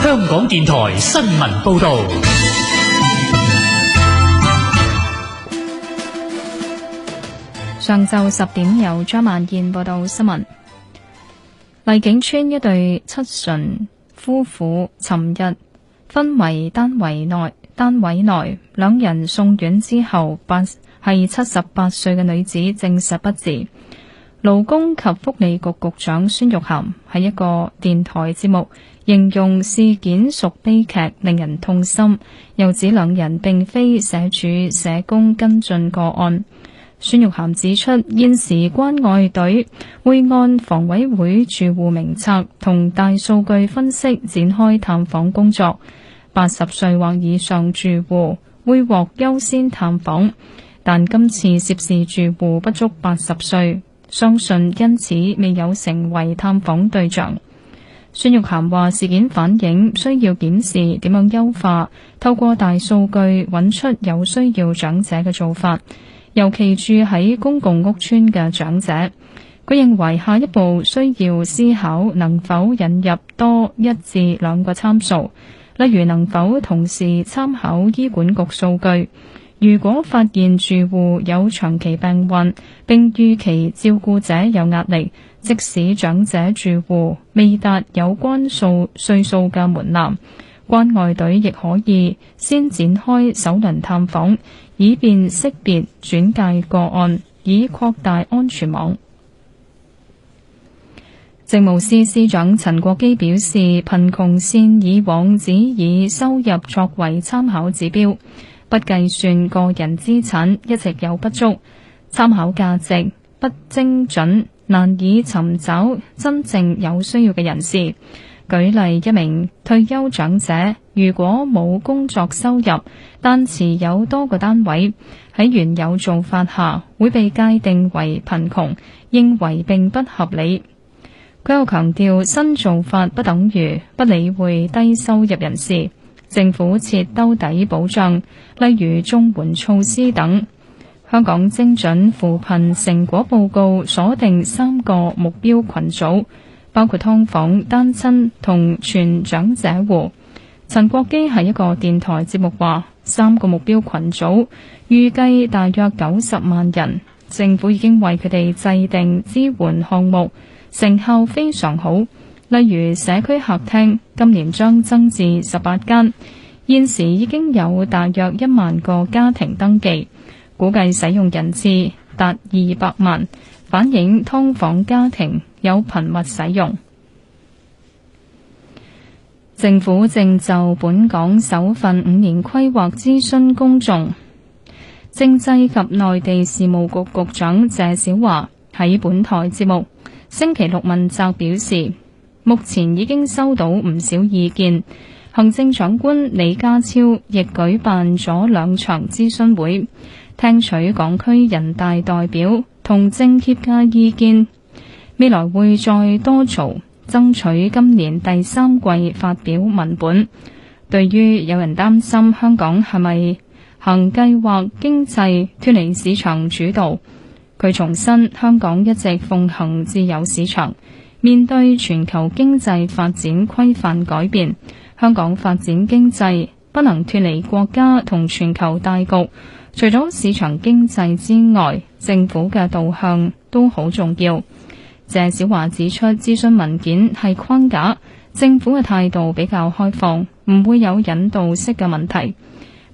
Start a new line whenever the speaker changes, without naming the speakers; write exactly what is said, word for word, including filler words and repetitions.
香港電台新聞報道。
上晝十點由張萬燕報道新聞。麗景邨一對七旬夫婦尋日昏迷單位內，單位內兩人送院之後，八係七十八歲嘅女子證實不治。勞工及福利局局長孫玉菡喺一個電台節目形容事件屬悲劇，令人痛心，又指兩人並非社署社工跟進個案。孫玉菡指出，現時關愛隊會按房委會住戶名冊同大數據分析展開探訪工作，八十歲或以上住戶會獲優先探訪，但今次涉事住戶不足八十歲，相信因此未有成為探訪對象。孫玉菡話，事件反映需要檢視點樣優化透過大數據揾出有需要長者嘅做法，尤其住喺公共屋邨嘅長者。佢認為下一步需要思考能否引入多一至兩個參數，例如能否同時參考醫管局數據，如果發現住戶有長期病患並預期照顧者有壓力，即使長者住戶未達有關數歲數嘅門檻，關愛隊亦可以先展開首輪探訪，以便識別轉介個案，以擴大安全網。政務司司長陳國基表示，貧窮線以往只以收入作為參考指標，不計算個人資產，一直有不足，參考價值不精準，難以尋找真正有需要嘅人士。舉例，一名退休長者如果冇工作收入，但持有多個單位，喺原有做法下會被界定為貧窮，認為並不合理。佢又強調，新做法不等於不理會低收入人士，政府設兜底保障，例如綜援措施等。香港精準扶貧成果報告鎖定三個目標群組，包括劏房、單親同全長者戶。陳國基喺一個電台節目話，三個目標群組預計大約九十萬人，政府已經為佢哋制定支援項目，成效非常好。例如社區客廳今年將增至十八間，現時已經有大約一萬個家庭登記，估計使用人次達二百萬，反映劏房家庭有頻密使用。政府正就本港首份五年規劃諮詢公眾。政制及內地事務局局長謝小華喺本台節目星期六問責表示，目前已經收到唔少意見，行政長官李家超亦舉辦咗兩場諮詢會，聽取港區人大代表同政協嘅意見，未來會再多做，爭取今年第三季發表文本。對於有人擔心香港係咪行計劃經濟脫離市場主導，佢重申香港一直奉行自由市場，面對全球經濟發展規範改變，香港發展經濟不能脫離國家同全球大局，除咗市場經濟之外，政府嘅導向都好重要。謝小華指出，諮詢文件係框架，政府嘅態度比較開放，唔會有引導式嘅問題。